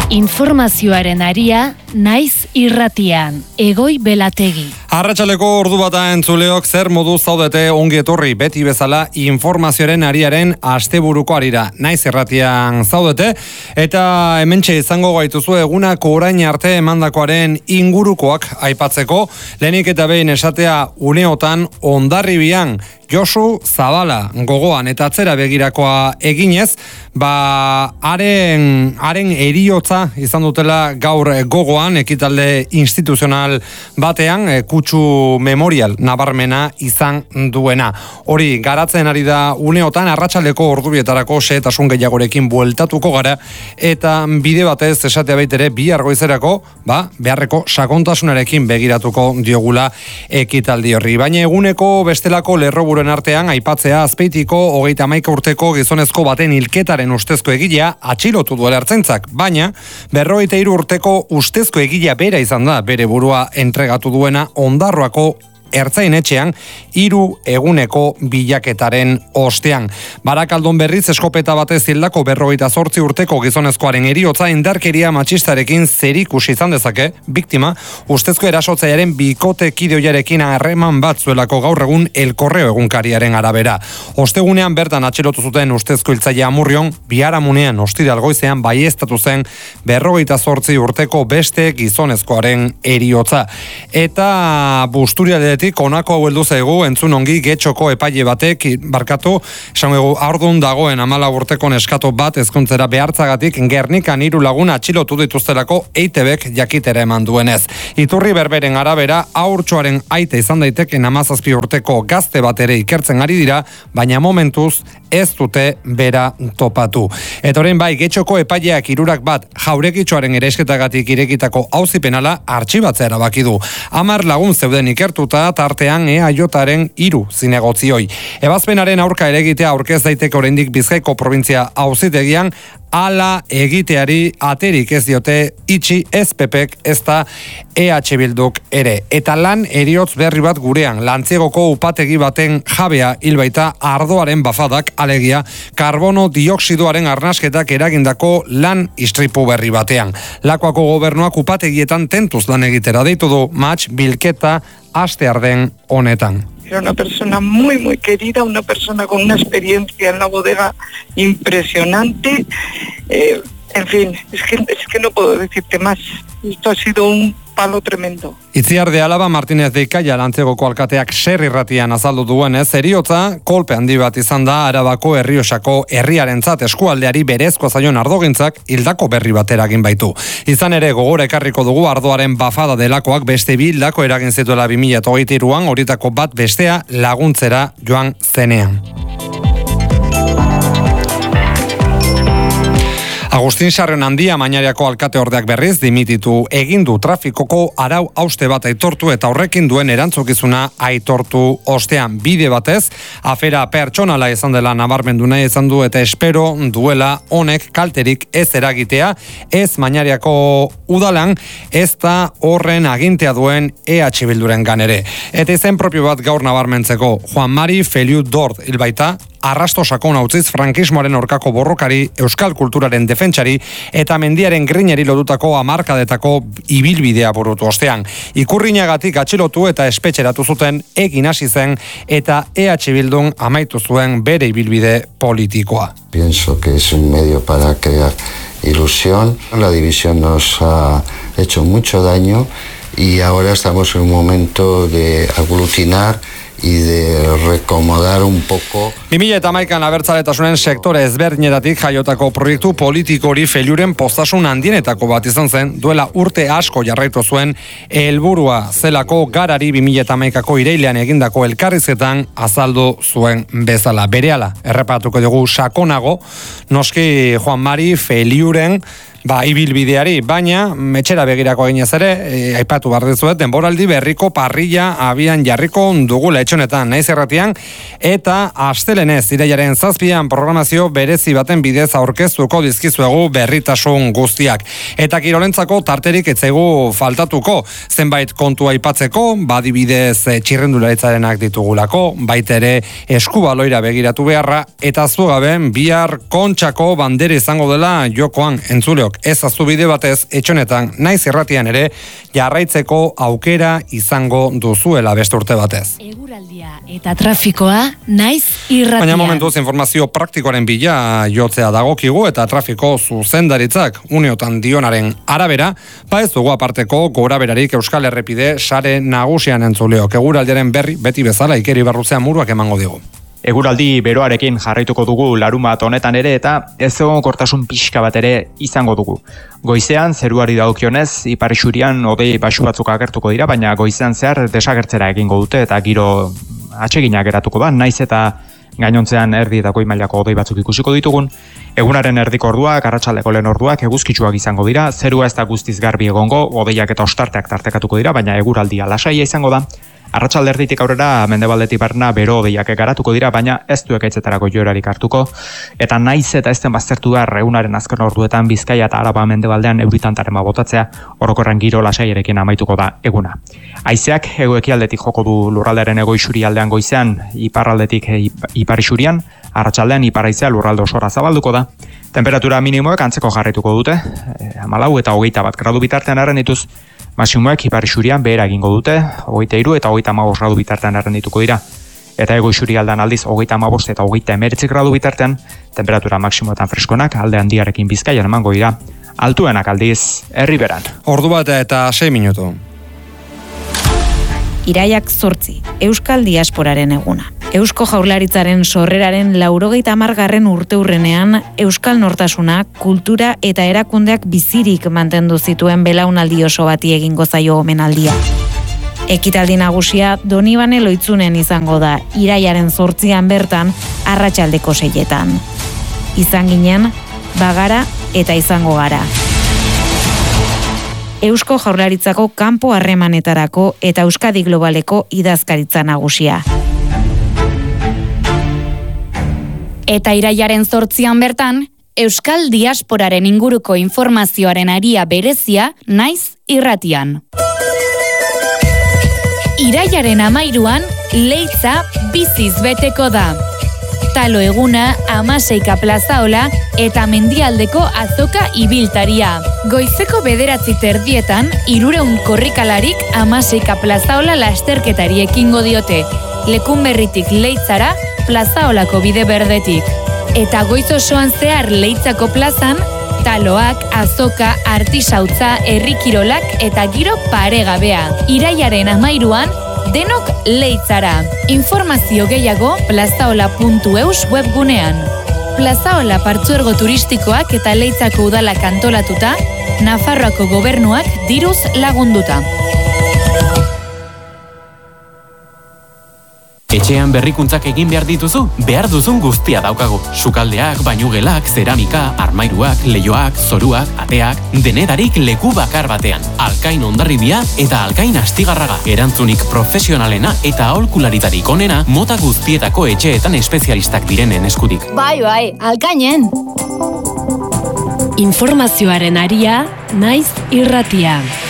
Informazioaren aria, naiz irratian, Egoi Belategi. Arratsaleko ordu bata entzuleok, zer modu zaudete, ongi etorri beti bezala informazioaren ariaren asteburuko arira. Naiz irratian zaudete, eta hementxe izango gaituzu egunako orain arte emandakoaren ingurukoak aipatzeko. Lehenik eta behin esatea uneotan Hondarribian Josu Zabala gogoan eta atzera begirakoa eginez, haren heriotza izan dutela gaur gogoan ekitalde instituzional batean, kutsu memorial nabarmena izan duena. Hori garatzen ari da uneotan, arratsaldeko ordubietarako xehetasun gehiagorekin bueltatuko gara, eta bide batez esatea baitere bihar goizerako, beharreko sakontasunarekin begiratuko diogula ekitaldi horri. Baina eguneko bestelako lerroburuen artean aipatzea Azpeitiko 31 urteko gizonezko baten hilketaren ustezko egilea atxilotu duela Ertzaintzak, baina 53 urteko ustezko egilea bera izan da bere burua entregatu duena Ondarroako Ertzainetxean 3 eguneko bilaketaren ostean. Barakaldon berriz eskopeta batez hildako 58 urteko gizonezkoaren heriotza indarkeria matxistarekin zerikusi izan dezake, biktima ustezko erasotzailearen bikotekide ohiarekin harreman bat zuelako gaur egun El Correo egunkariaren arabera. Ostegunean bertan atxilotu zuten ustezko hiltzailea Amurrion, biharamunean ostiral goizean baieztatu zen 58 urteko beste gizonezkoaren heriotza. Eta Busturialdetik honako hau heldu zaigu entzun ongi Getxoko epaile batek aurdun dagoen 14 urteko neskato bat ezkontzera behartzagatik Gernikan 3 lagun atxilotu dituztelako EITBek jakitera eman duenez. Iturri berberen arabera haurtxoaren aita izan daiteken 17 urteko gazte bat ere ikertzen ari dira, baina momentuz ez dute bera topatu. Eta orain bai, Getxoko epaileak 3 bat jauregitxoaren eraisketagatik irekitako auzi penala artxibatzea erabaki du. 10 lagun zeuden ikertuta tartean EAJaren 3 zinegotzioi. Ebazpenaren aurka eregitea aurkez daiteke oraindik Bizkaiko provintzia auzitegian, hala egiteari aterik ez diote itxi ez PPek ez da EH Bilduk ere. Eta lan heriotz berri bat gurean, Lantziegoko upategi baten jabea hilbaita ardoaren bafadak, alegia karbono dioksidoaren arnasketak eragindako lan istripu berri batean. Lakuako gobernuak upategietan tentuz lan egitera deitu du matx bilketa astear den honetan. Era una persona muy, muy querida, una persona con una experiencia en la bodega impresionante. En fin, es que no puedo decirte más. Esto ha sido un palo tremendo. Itziar de Alaba Martínez de Ikaia Lantzegoko alkateak Ser irratian azaldu duenez, heriotza kolpe handi bat izan da Arabako Errioxako herriarentzat, eskualdeari berezko zaion ardogintzak hildako berri bat eragin baitu. Izan ere gogora ekarriko dugu ardoaren bafada delakoak beste 2 hildako eragin zituela 2023an, horietako bat bestea laguntzera joan zenean. Agustin Sarren Handia Mañariako alkate ordeak berriz dimititu egin du trafikoko arau hauste bat aitortu eta horrekin duen erantzukizuna aitortu ostean. Bide batez, afera pertsonala izan dela nabarmendu nahi izan du eta espero duela honek kalterik ez eragitea, ez Mañariako udalan, ez da horren agintea duen EH Bilduren ganere. Eta izen propio bat gaur nabarmentzeko, Juan Mari Feliu Dord hilbaita, arrasto sakon utziz frankismoaren aurkako borrokari, euskal kulturaren defentsari eta mendiaren grineri lotutako hamarkadetako ibilbidea burutu ostean. Ikurrinagatik atxilotu eta espetxeratu zuten egin hasi zen eta EH Bildun amaitu zuen bere ibilbide politikoa. Pienso que es un medio para crear ilusión. La división nos ha hecho mucho daño y ahora estamos en un momento de aglutinar y de recomodar un poco. 2011an abertzaletasunen sektore ezberdinetatik jaiotako proiektu politiko hori Feliuren postasun handienetako bat izan zen, duela urte asko jarraitu zuen helburua zelako garari 2011ko irailean egindako elkarrizketan azaldu zuen bezala. Berehala errepatuko dugu sakonago, noski Juan Mari Feliuren ibilbideari, baina etxera begirako eginez ere, aipatu behar dizuet, denboraldi berriko parrilla abian jarriko dugula etxonetan naiz irratian, eta astelenez irailaren 7an programazio berezi baten bidez aurkeztuko dizkizuegu berritasun guztiak. Eta kirolentzako tarterik ez zaigu faltatuko, zenbait kontu aipatzeko, badibidez txirrendularitzarenak ditugulako, baita ere eskubaloira begiratu beharra, eta zugaben bihar Kontxako bandera izango dela jokoan entzuleok. guztiok. Ez aztu bide batez, etxonetan, naiz irratian ere, jarraitzeko aukera izango duzuela beste urte batez. Eguraldia eta trafikoa naiz irratian. Baina momentuz informazio praktikoaren bila jotzea dagokigu eta trafiko zuzendaritzak uneotan dionaren arabera, ez dugu aparteko goraberarik Euskal Errepide sare nagusian entzuleok. Eguraldiaren berri beti bezala Ikeri Barrutzean Muruak emango digu. Eguraldi beroarekin jarraituko dugu larunbat honetan ere eta ez egonkortasun pixka bat ere izango dugu. Goizean zeruari dagokionez ipar isurian hodei baxu batzuk agertuko dira, baina goizean zehar desagertzera egingo dute eta giro atsegina geratuko da, naiz eta gainontzean erdi eta goi mailako hodei batzuk ikusiko ditugun. Egunaren erdiko orduak, arratsaldeko lehen orduak eguzkitsuak izango dira, zerua ez da guztiz garbi egongo, hodeiak eta ostarteak tartekatuko dira, baina eguraldia lasaia izango da. Arratsalde erditik aurrera mendebaldetik barna bero hodeiak garatuko dira, baina ez du ekaitzetarako joerarik hartuko, eta naiz eta ez den baztertu da egunaren azken orduetan Bizkaia eta Araba mendebaldean euritantarema botatzea, orokorren giro lasaiarekin amaituko da eguna. Haizeak hego-ekialdetik joko du lurraldearen hego-isurialdean goizean, iparraldetik ipar-isurian, arratsaldean ipar-haizea lurralde osora zabalduko da. Temperatura minimoek antzeko jarraituko dute, 14 eta 21 gradu bitartean arrendituz, maximoek ipar-isurian behera egingo dute, 23 eta 35 gradu bitartean arrendituko dira. Eta hego-isurialdean aldiz 35 eta 39 gradu bitartean, temperatura maximoetan freskonak alde handiarekin Bizkaian emango dira. Altuenak aldiz, Herriberan. Ordu bat eta 6 minutu. Iraiak 8, Euskal Diasporaren eguna. Eusko Jaurlaritzaren sorreraren 80. urteurrenean euskal nortasuna, kultura eta erakundeak bizirik mantendu zituen belaunaldi oso bati egingo zaio omenaldia. Ekitaldi nagusia Donibane Loitzunen izango da, iraiaren 8 bertan, arratsaldeko 6etan. Izan ginen, bagara eta izango gara. Eusko Jaurlaritzako kanpo harremanetarako eta Euskadi Globaleko idazkaritza nagusia. Eta iraiaren 8 bertan, Euskal Diasporaren inguruko informazioaren aria berezia naiz irratian. Iraiaren 13an, Leitza biziz beteko da. Talo eguna, Amaseika plazaola eta Mendialdeko azoka ibiltaria. Goizeko 9:30 300 korrikalarik Amaseika plazaola lasterketari ekingo diote. Lekunberritik Leitzara, plazaolako bide berdetik. Eta goiz osoan zehar Leitzako plazan, taloak, azoka, artisautza, herrikirolak eta giro paregabea. Iraiaren 13an, denok Leitzara. Informazio gehiago plazaola.eus webgunean. Plazaola partzuergo turistikoak eta Leitzako udalak antolatuta, Nafarroako gobernuak diruz lagunduta. Etxean berrikuntzak egin behar dituzu? Behar duzun guztia daukagu. Sukaldeak, bainugelak, zeramika, armairuak, leihoak, zoruak, ateak, denetarik leku bakar batean. Alkain Hondarribia eta Alkain Astigarraga. Erantzunik profesionalena eta aholkularitarik onena mota guztietako etxeetan espezialistak direnen eskutik. Bai, Alkainen! Informazioaren aria naiz irratian.